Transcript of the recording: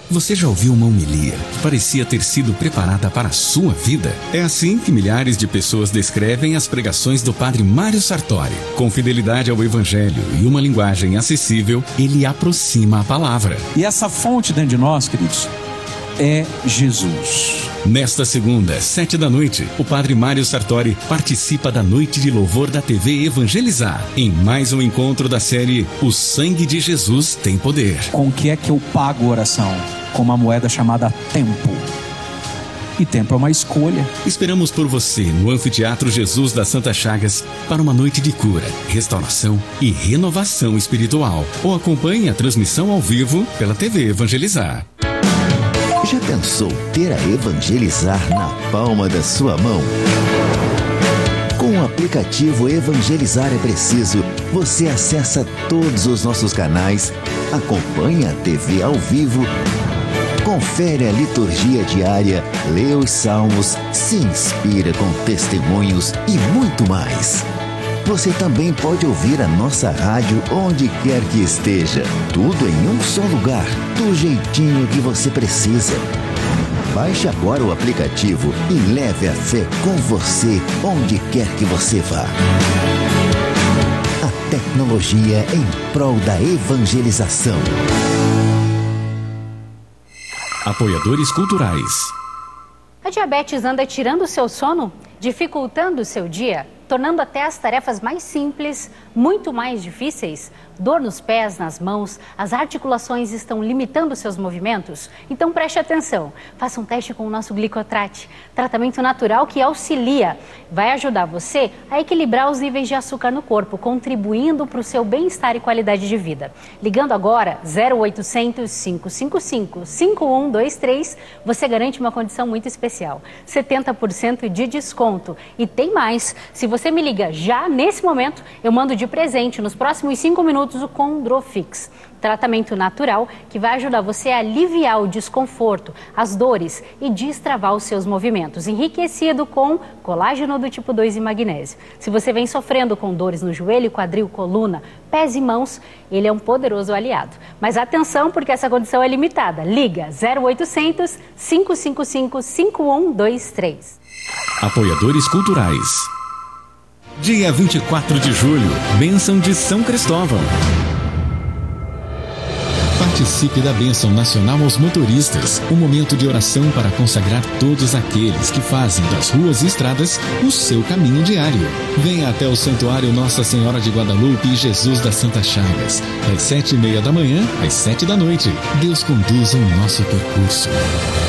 Você já ouviu uma homilia que parecia ter sido preparada para a sua vida? É assim que milhares de pessoas descrevem as pregações do Padre Mário Sartori. Com fidelidade ao Evangelho e uma linguagem acessível, ele aproxima a palavra. E essa fonte dentro de nós, queridos, é Jesus. Nesta segunda, 7h, o Padre Mário Sartori participa da Noite de Louvor da TV Evangelizar, em mais um encontro da série O Sangue de Jesus Tem Poder. Com o que é que eu pago oração? Com uma moeda chamada tempo. E tempo é uma escolha. Esperamos por você no Anfiteatro Jesus das Santas Chagas para uma noite de cura, restauração e renovação espiritual. Ou acompanhe a transmissão ao vivo pela TV Evangelizar. Já pensou ter a Evangelizar na palma da sua mão? Com o aplicativo Evangelizar é Preciso, você acessa todos os nossos canais, acompanha a TV ao vivo, confere a liturgia diária, lê os salmos, se inspira com testemunhos e muito mais. Você também pode ouvir a nossa rádio onde quer que esteja. Tudo em um só lugar, do jeitinho que você precisa. Baixe agora o aplicativo e leve a fé com você onde quer que você vá. A tecnologia em prol da evangelização. Apoiadores culturais. A diabetes anda tirando o seu sono, dificultando o seu dia, tornando até as tarefas mais simples muito mais difíceis? Dor nos pés, nas mãos, as articulações estão limitando seus movimentos? Então preste atenção, faça um teste com o nosso Glicotrate, tratamento natural que auxilia, vai ajudar você a equilibrar os níveis de açúcar no corpo, contribuindo para o seu bem-estar e qualidade de vida. Ligando agora 0800 555 5123, você garante uma condição muito especial, 70% de desconto. E tem mais, se você me liga já nesse momento, eu mando de presente nos próximos 5 minutos o Condrofix, tratamento natural que vai ajudar você a aliviar o desconforto, as dores e destravar os seus movimentos, enriquecido com colágeno do tipo 2 e magnésio. Se você vem sofrendo com dores no joelho, quadril, coluna, pés e mãos, ele é um poderoso aliado. Mas atenção, porque essa condição é limitada. Liga 0800 555 5123. Apoiadores culturais. Dia 24 de julho, Bênção de São Cristóvão. Participe da Bênção Nacional aos Motoristas, um momento de oração para consagrar todos aqueles que fazem das ruas e estradas o seu caminho diário. Venha até o Santuário Nossa Senhora de Guadalupe e Jesus das Santas Chagas, das 7h30 da manhã às 7 da noite. Deus conduza o nosso percurso.